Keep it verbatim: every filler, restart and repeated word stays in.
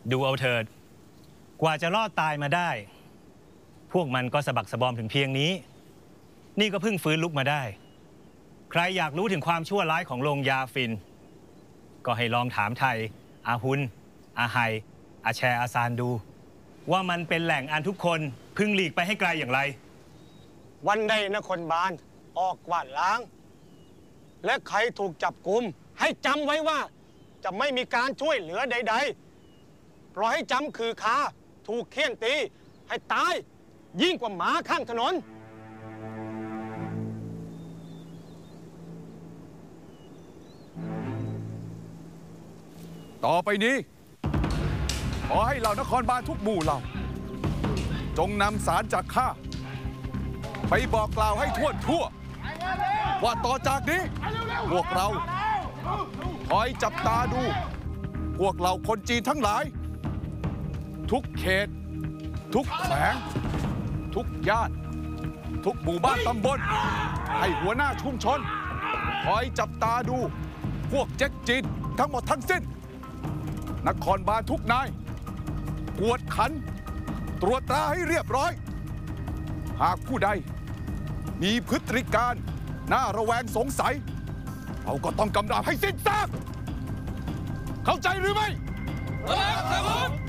ดูเอาเถิดกว่าจะรอดตายมาได้พวกมันก็สะบักสะบอมถึงเพียงนี้นี่ก็เพิ่งฟื้นลุกมาได้ใครอยากรู้ถึงความชั่วร้ายของโรงยาฟินก็ให้ลองถามไทยอาฮุนอาไฮอาแชอาซานดูว่ามันเป็นแหล่งอันทุกคนพึงหลีกไปให้ไกลอย่างไรวันใดนครบาลออกกวาดล้างและใครถูกจับกุมให้จำไว้ว่าจะไม่มีการช่วยเหลือใดๆปล่อยให้จำคือคาถูกเคี่ยนตีให้ตายยิ่งกว่าหมาข้างถนนต่อไปนี้ขอให้เหล่านครบาลทุกหมู่เหล่าจงนำสารจากข้าไปบอกกล่าวให้ทั่วทั่วว่าต่อจากนี้พวกเราคอยจับตาดูพวกเราคนจีนทั้งหลายทุกเขตทุกแขวงทุกย่านทุกหมู่บ้านตำบลให้หัวหน้าชุมชนคอยจับตาดูพวกเจ๊กจีนทั้งหมดทั้งสิ้นนครบาลทุกนายกวดขันตรวจตราให้เรียบร้อยหากผู้ใดมีพฤติการน่าระแวงสงสัยเราก็ต้องกำราบให้สิ้นซากเข้าใจหรือไม่ครับผม